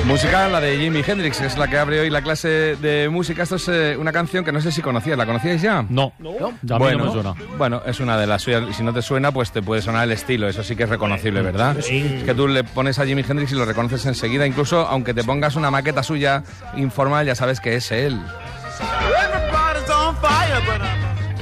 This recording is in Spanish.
Música, la de Jimi Hendrix, que es la que abre hoy la clase de música. Esto es una canción que no sé si conocías. ¿La conocíais ya? No. Ya a mí no me suena. Bueno, es una de las suyas. Si no te suena, pues te puede sonar el estilo. Eso sí que es reconocible, ¿verdad? Sí. Es que tú le pones a Jimi Hendrix y lo reconoces enseguida. Incluso aunque te pongas una maqueta suya informal, ya sabes que es él. Everybody's on fire, but